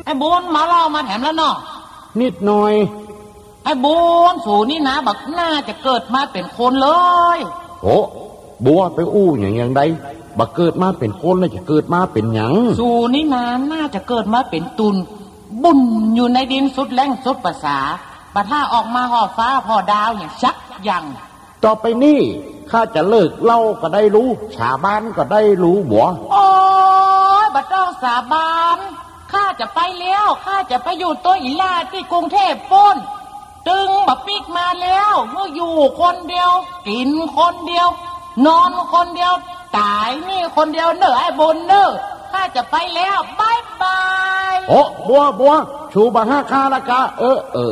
อ้บุญมาเล่ามาแถมแล้วเนาะนิดหน่อยไอ้บุญสู่นี่นะบักน่าจะเกิดมาเป็นคนเลยโอ้บัวไปอู้อย่างใดบักเกิดมาเป็นคนแล้วจะเกิดมาเป็นหยังสู่นี่นะน่าจะเกิดมาเป็นตุนบุญอยู่ในดินสุดแรงสุดภาษาปะถ้าออกมาห่อฟ้าห่อดาวอย่างชักยังต่อไปนี่ข้าจะเลิกเล่าก็ได้รู้ชาบ้านก็ได้รู้บัวโอ้ยบัดต้องสาบานข้าจะไปแล้วข้าจะไปอยู่ตัวอีลาที่กรุงเทพป้นตึงบักปิกมาแล้วเมื่ออยู่คนเดียวกินคนเดียวนอนคนเดียวตายนี่คนเดียวเนอะไอ้บุญเนอะข้าจะไปแล้วบายบายโอ้บัวชูบาห้าคาละกะ